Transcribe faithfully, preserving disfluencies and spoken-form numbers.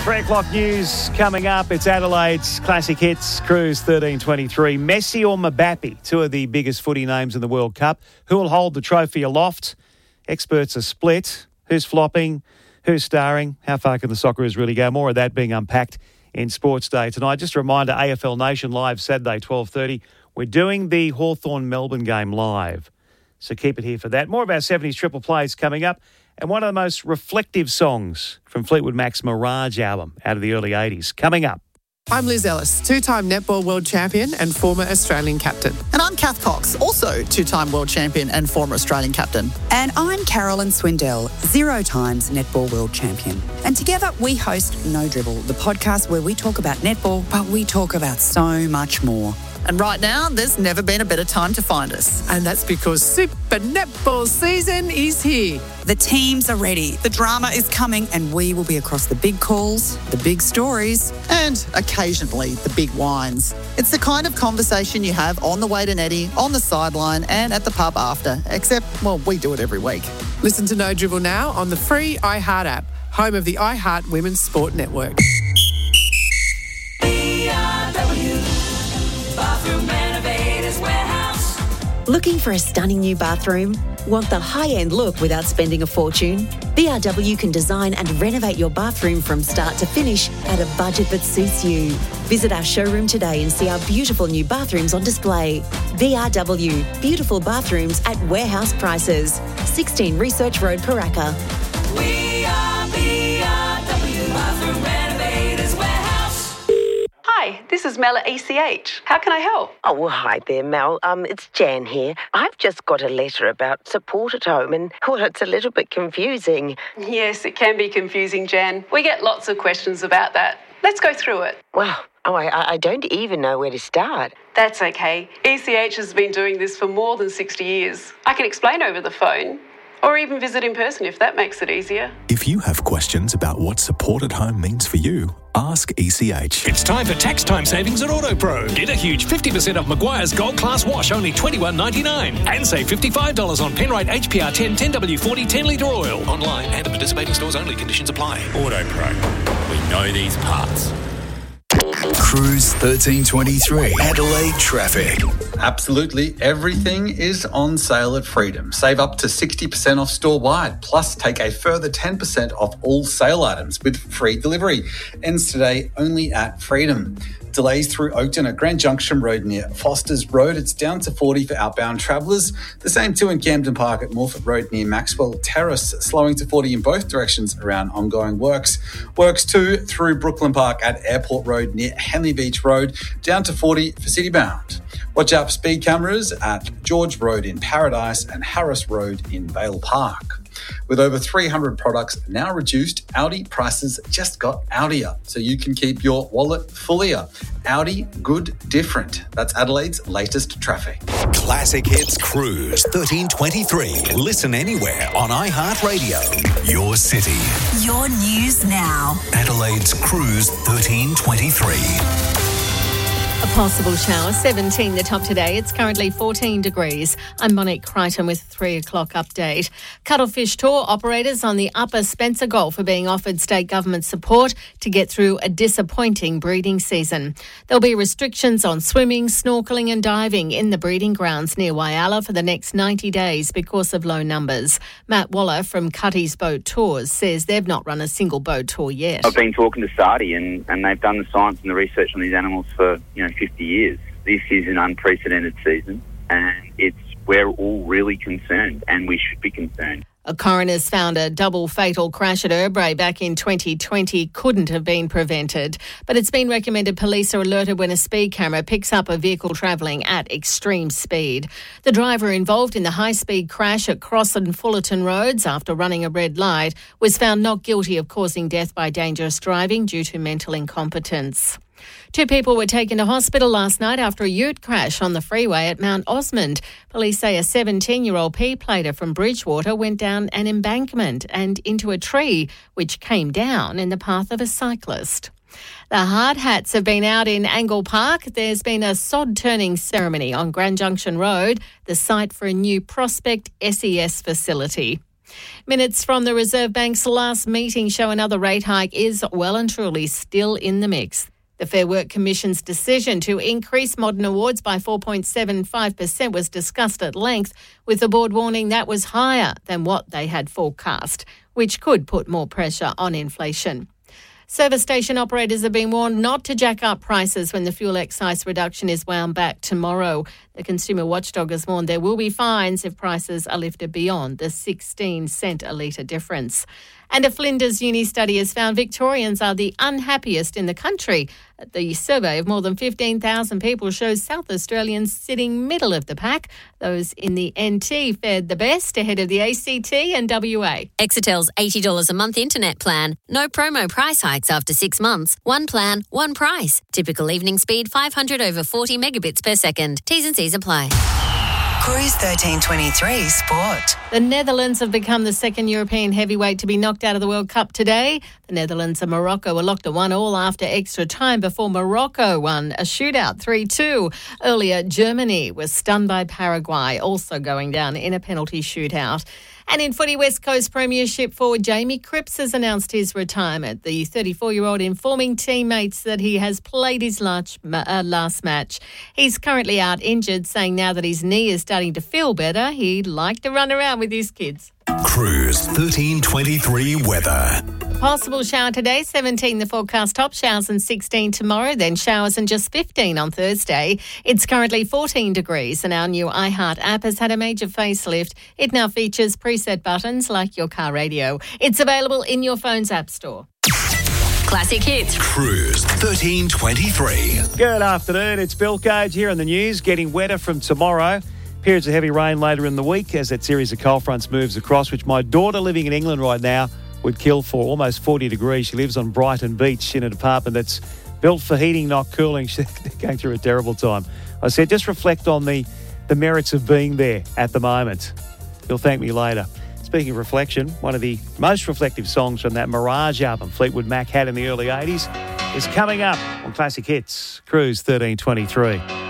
Three o'clock news coming up. It's Adelaide's Classic Hits Cruise thirteen twenty-three. Messi or Mbappe, two of the biggest footy names in the World Cup. Who will hold the trophy aloft? Experts are split. Who's flopping? Who's starring? How far can the Socceroos really go? More of that being unpacked in Sports Day tonight. Just a reminder, A F L Nation live Saturday, twelve thirty. We're doing the Hawthorn-Melbourne game live, so keep it here for that. More of our seventies triple plays coming up. And one of the most reflective songs from Fleetwood Mac's Mirage album out of the early eighties. Coming up. I'm Liz Ellis, two-time netball world champion and former Australian captain. And I'm Kath Cox, also two-time world champion and former Australian captain. And I'm Carolyn Swindell, zero times netball world champion. And together we host No Dribble, the podcast where we talk about netball, but we talk about so much more. And right now, there's never been a better time to find us. And that's because Super Netball season is here. The teams are ready, the drama is coming, and we will be across the big calls, the big stories. And occasionally, the big wines. It's the kind of conversation you have on the way to Netty, on the sideline, and at the pub after. Except, well, we do it every week. Listen to No Dribble now on the free iHeart app, home of the iHeart Women's Sport Network. Bathroom Renovators Warehouse. Looking for a stunning new bathroom? Want the high-end look without spending a fortune? B R W can design and renovate your bathroom from start to finish at a budget that suits you. Visit our showroom today and see our beautiful new bathrooms on display. B R W, beautiful bathrooms at warehouse prices. sixteen Research Road, Paraka. We are B R W Bathroom Renovators Warehouse. Hi, this is Mel at E C H. How can I help? Oh, well, hi there, Mel. Um, it's Jan here. I've just got a letter about support at home and, well, it's a little bit confusing. Yes, it can be confusing, Jan. We get lots of questions about that. Let's go through it. Well, oh, I, I don't even know where to start. That's okay. E C H has been doing this for more than sixty years. I can explain over the phone. Or even visit in person if that makes it easier. If you have questions about what support at home means for you, ask E C H. It's time for tax time savings at AutoPro. Get a huge fifty percent off Maguire's Gold Class Wash, only twenty-one ninety-nine. And save fifty-five dollars on Penrite H P R ten ten W forty ten litre oil. Online and at participating stores only. Conditions apply. AutoPro. We know these parts. Cruise thirteen twenty-three. Adelaide traffic. Absolutely everything is on sale at Freedom. Save up to sixty percent off store-wide, plus take a further ten percent off all sale items with free delivery. Ends today only at Freedom. Delays through Oakton at Grand Junction Road near Foster's Road. It's down to forty for outbound travellers. The same too in Camden Park at Morford Road near Maxwell Terrace, slowing to forty in both directions around ongoing works. Works too through Brooklyn Park at Airport Road near Henley Beach Road, down to forty for citybound. Watch out for speed cameras at George Road in Paradise and Harris Road in Vale Park. With over three hundred products now reduced, Audi prices just got Audier, so you can keep your wallet fullier. Audi, good, different. That's Adelaide's latest traffic. Classic Hits Cruise thirteen twenty-three. Listen anywhere on iHeartRadio. Your city. Your news now. Adelaide's Cruise thirteen twenty-three. A possible shower, seventeen the top today. It's currently fourteen degrees. I'm Monique Crichton with three o'clock update. Cuttlefish tour operators on the Upper Spencer Gulf are being offered state government support to get through a disappointing breeding season. There'll be restrictions on swimming, snorkelling and diving in the breeding grounds near Whyalla for the next ninety days because of low numbers. Matt Waller from Cutty's Boat Tours says they've not run a single boat tour yet. I've been talking to Sardi and, and they've done the science and the research on these animals for, you know, fifty years. This is an unprecedented season and it's we're all really concerned and we should be concerned. A coroner's found a double fatal crash at Erbray back in twenty twenty couldn't have been prevented, but it's been recommended police are alerted when a speed camera picks up a vehicle travelling at extreme speed. The driver involved in the high-speed crash at Cross and Fullerton Roads after running a red light was found not guilty of causing death by dangerous driving due to mental incompetence. Two people were taken to hospital last night after a ute crash on the freeway at Mount Osmond. Police say a seventeen-year-old P-plater from Bridgewater went down an embankment and into a tree, which came down in the path of a cyclist. The hard hats have been out in Angle Park. There's been a sod-turning ceremony on Grand Junction Road, the site for a new Prospect S E S facility. Minutes from the Reserve Bank's last meeting show another rate hike is well and truly still in the mix. The Fair Work Commission's decision to increase modern awards by four point seven five percent was discussed at length, with the board warning that was higher than what they had forecast, which could put more pressure on inflation. Service station operators have been warned not to jack up prices when the fuel excise reduction is wound back tomorrow. The Consumer Watchdog has warned there will be fines if prices are lifted beyond the sixteen cent a litre difference. And a Flinders Uni study has found Victorians are the unhappiest in the country. The survey of more than fifteen thousand people shows South Australians sitting middle of the pack. Those in the N T fared the best ahead of the A C T and W A. Exetel's eighty dollars a month internet plan. No promo price hikes after six months. One plan, one price. Typical evening speed five hundred over forty megabits per second. T's and C's apply. Cruise thirteen twenty-three Sport. The Netherlands have become the second European heavyweight to be knocked out of the World Cup today. The Netherlands and Morocco were locked at one all after extra time before Morocco won a shootout three two. Earlier, Germany was stunned by Paraguay, also going down in a penalty shootout. And in footy, West Coast Premiership forward Jamie Cripps has announced his retirement. The thirty-four-year-old informing teammates that he has played his last, uh, last match. He's currently out injured, saying now that his knee is starting to feel better, he'd like to run around with his kids. Cruise thirteen twenty-three weather. Possible shower today, seventeen the forecast, top showers and sixteen tomorrow, then showers and just fifteen on Thursday. It's currently fourteen degrees and our new iHeart app has had a major facelift. It now features preset buttons like your car radio. It's available in your phone's app store. Classic hits. Cruise thirteen twenty-three. Good afternoon, it's Bill Cage here on the news. Getting wetter from tomorrow. Periods of heavy rain later in the week as that series of cold fronts moves across, which my daughter living in England right now would kill for. Almost forty degrees. She lives on Brighton Beach in an apartment that's built for heating, not cooling. She's going through a terrible time. I said, just reflect on the, the merits of being there at the moment. You'll thank me later. Speaking of reflection, one of the most reflective songs from that Mirage album Fleetwood Mac had in the early eighties is coming up on Classic Hits, Cruise thirteen twenty-three.